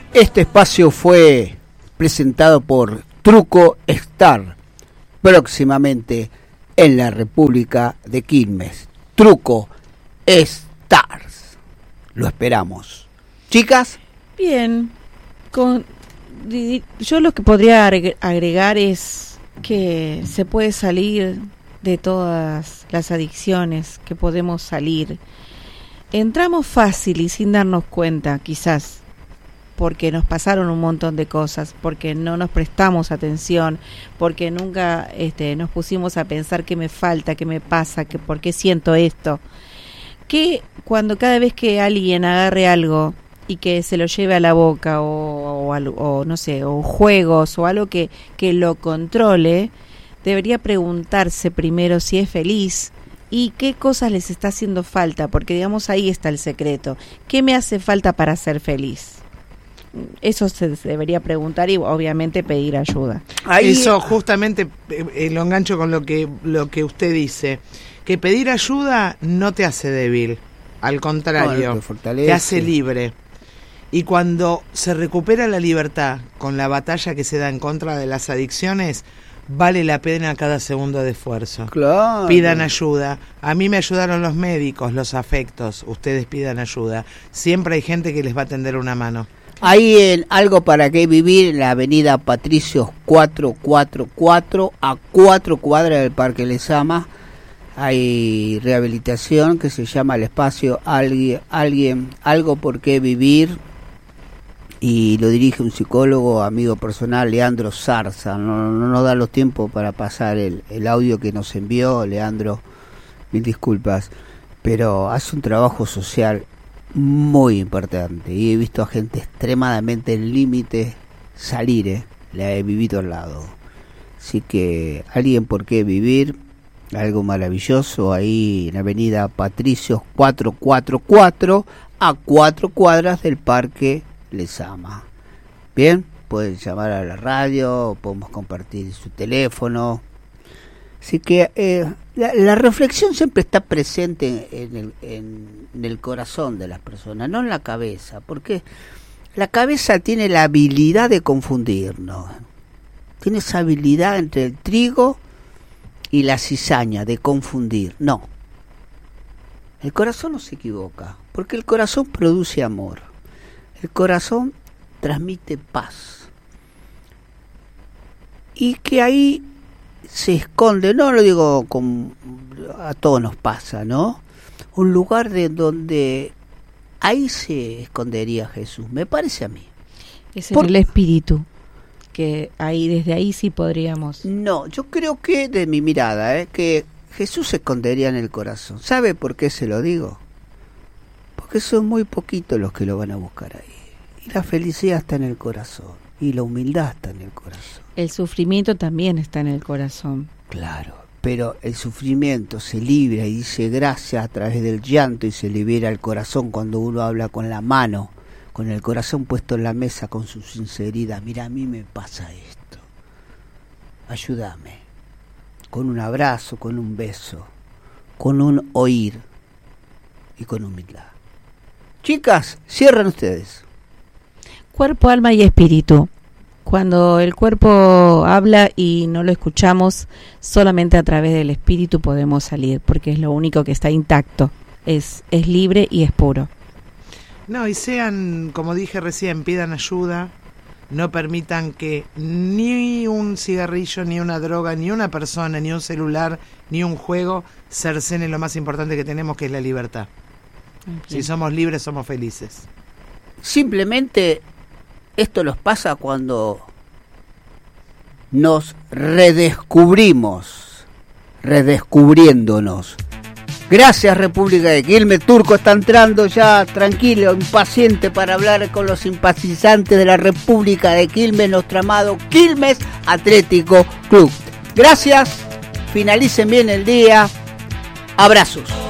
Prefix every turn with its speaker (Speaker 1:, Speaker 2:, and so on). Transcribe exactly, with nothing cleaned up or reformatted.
Speaker 1: Este espacio fue presentado por Truco Star, próximamente en la República de Quilmes. Truco Stars. Lo esperamos. Chicas.
Speaker 2: Bien. Con, yo lo que podría agregar es que se puede salir de todas las adicciones, que podemos salir. Entramos fácil y sin darnos cuenta, quizás, porque nos pasaron un montón de cosas, porque no nos prestamos atención, porque nunca este, nos pusimos a pensar qué me falta, qué me pasa, que por qué siento esto. Que cuando cada vez que alguien agarre algo y que se lo lleve a la boca o, o, o no sé, o juegos o algo que, que lo controle, debería preguntarse primero si es feliz y qué cosas les está haciendo falta, porque digamos ahí está el secreto. ¿Qué me hace falta para ser feliz? Eso se debería preguntar y obviamente pedir ayuda.
Speaker 3: Ahí... Eso justamente eh, lo engancho con lo que lo que usted dice, que pedir ayuda no te hace débil, al contrario, no, te, te hace libre. Y cuando se recupera la libertad con la batalla que se da en contra de las adicciones, vale la pena cada segundo de esfuerzo.
Speaker 1: Claro.
Speaker 3: Pidan ayuda. A mí me ayudaron los médicos, los afectos. Ustedes pidan ayuda. Siempre hay gente que les va a tender una mano.
Speaker 1: Hay en Algo para qué vivir en la avenida Patricios cuatrocientos cuarenta y cuatro, a cuatro cuadras del Parque Lezama. Hay rehabilitación que se llama el espacio Alguien, alguien Algo por qué vivir, y lo dirige un psicólogo, amigo personal, Leandro Zarza. No, no nos da los tiempos para pasar el, el audio que nos envió Leandro, mil disculpas, pero hace un trabajo social muy importante y he visto a gente extremadamente en límite salir, eh, la he vivido al lado. Así que Alguien por qué vivir, algo maravilloso, ahí en la avenida Patricios cuatrocientos cuarenta y cuatro, a cuatro cuadras del Parque Lezama. Bien, pueden llamar a la radio, podemos compartir su teléfono. Así que eh, la, la reflexión siempre está presente en el, en, en el corazón de las personas, no en la cabeza, porque la cabeza tiene la habilidad de confundirnos, tiene esa habilidad entre el trigo y la cizaña de confundir. No, el corazón no se equivoca, porque el corazón produce amor, el corazón transmite paz, y que ahí se esconde, no lo digo con, a todos nos pasa, ¿no? Un lugar de donde ahí se escondería Jesús, me parece a mí.
Speaker 2: Es en Por... el espíritu, que ahí desde ahí sí podríamos.
Speaker 1: No, yo creo que de mi mirada, ¿eh? que Jesús se escondería en el corazón. ¿Sabe por qué se lo digo? Porque son muy poquitos los que lo van a buscar ahí. Y la felicidad está en el corazón, y la humildad está en el corazón.
Speaker 2: El sufrimiento también está en el corazón.
Speaker 1: Claro, pero el sufrimiento se libra y dice gracias a través del llanto, y se libera el corazón cuando uno habla con la mano, con el corazón puesto en la mesa, con su sinceridad. Mira, a mí me pasa esto, ayúdame, con un abrazo, con un beso, con un oír y con humildad. Chicas, cierran ustedes.
Speaker 2: Cuerpo, alma y espíritu. Cuando el cuerpo habla y no lo escuchamos, solamente a través del espíritu podemos salir, porque es lo único que está intacto, es, es libre y es puro.
Speaker 3: No, y sean, como dije recién, pidan ayuda, no permitan que ni un cigarrillo, ni una droga, ni una persona, ni un celular, ni un juego cercene lo más importante que tenemos, que es la libertad. Okay. Si somos libres, somos felices.
Speaker 1: Simplemente esto nos pasa cuando nos redescubrimos, redescubriéndonos. Gracias, República de Quilmes. Turco está entrando ya tranquilo, impaciente para hablar con los simpatizantes de la República de Quilmes, nuestro amado Quilmes Atlético Club. Gracias, finalicen bien el día. Abrazos.